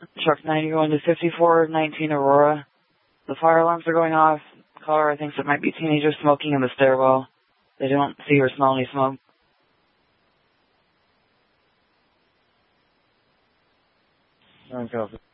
Truck 90 going to 5419 Aurora. The fire alarms are going off. Caller thinks it might be teenagers smoking in the stairwell. They don't see or smell any smoke. Okay.